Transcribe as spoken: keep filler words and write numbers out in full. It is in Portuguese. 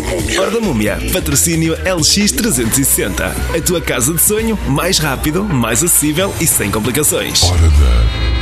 Hora da Múmia. Patrocínio L X trezentos e sessenta. A tua casa de sonho mais rápido, mais acessível e sem complicações. Hora da